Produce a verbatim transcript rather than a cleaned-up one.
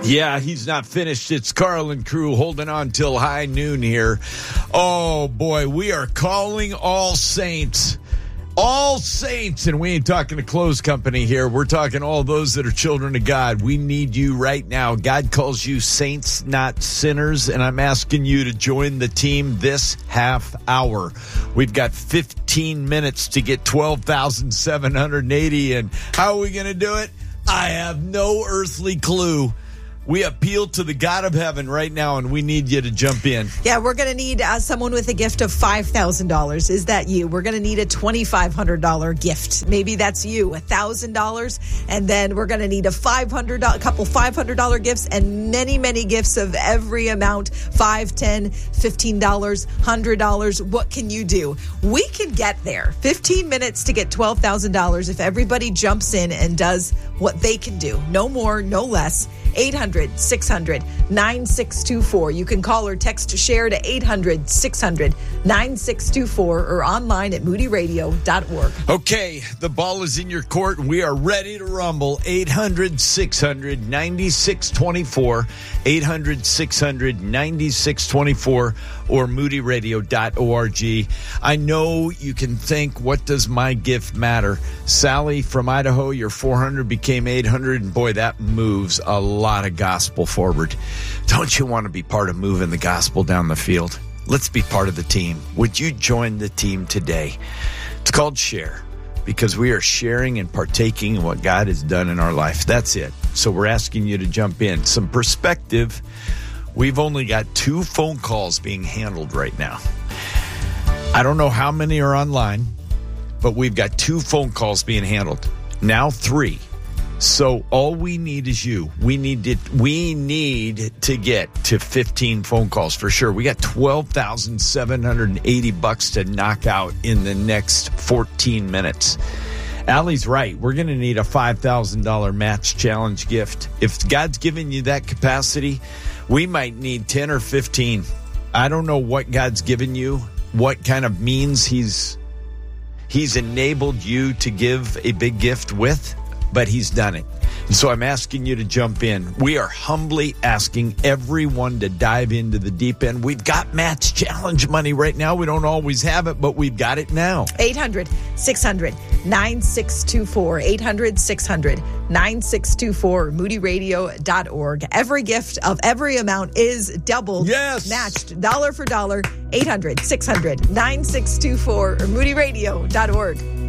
Yeah, he's not finished. It's Carl and crew holding on till high noon here. Oh, boy, we are calling all saints. All saints, and we ain't talking to clothes company here. We're talking all those that are children of God. We need you right now. God calls you saints, not sinners, and I'm asking you to join the team this half hour. We've got fifteen minutes to get twelve thousand seven hundred eighty, and how are we going to do it? I have no earthly clue. We appeal to the God of heaven right now, and we need you to jump in. Yeah, we're going to need uh, someone with a gift of five thousand dollars. Is that you? We're going to need a twenty-five hundred dollars gift. Maybe that's you, one thousand dollars. And then we're going to need a five hundred dollars, a couple five hundred dollars gifts and many, many gifts of every amount, five dollars, ten dollars, fifteen dollars, one hundred dollars. What can you do? We can get there. fifteen minutes to get twelve thousand dollars if everybody jumps in and does what they can do. No more, no less. eight hundred, six hundred, nine six two four. You can call or text to share to eight hundred, six hundred, nine six two four or online at moody radio dot org. Okay, the ball is in your court and we are ready to rumble. eight hundred, six hundred, nine six two four, eight hundred, six hundred, nine six two four or moody radio dot org. I know you can think, what does my gift matter? Sally from Idaho, your four hundred became eight hundred, and boy, that moves a lot of gospel forward. Don't you want to be part of moving the gospel down the field? Let's be part of the team. Would you join the team today? It's called Share, because we are sharing and partaking in what God has done in our life. That's it. So we're asking you to jump in. Some perspective. We've only got two phone calls being handled right now. I don't know how many are online, but we've got two phone calls being handled. Now three. So all we need is you. We need to, we need to get to fifteen phone calls for sure. We got twelve thousand seven hundred eighty bucks to knock out in the next fourteen minutes. Allie's right. We're going to need a five thousand dollars match challenge gift. If God's given you that capacity, we might need ten or fifteen. I don't know what God's given you, what kind of means he's he's enabled you to give a big gift with, but he's done it. And so I'm asking you to jump in. We are humbly asking everyone to dive into the deep end. We've got Matt's challenge money right now. We don't always have it, but we've got it now. eight hundred, six hundred, nine six two four. eight hundred, six hundred, nine six two four. moody radio dot org. Every gift of every amount is doubled. Yes. Matched dollar for dollar. eight hundred, six hundred, nine six two four or moody radio dot org.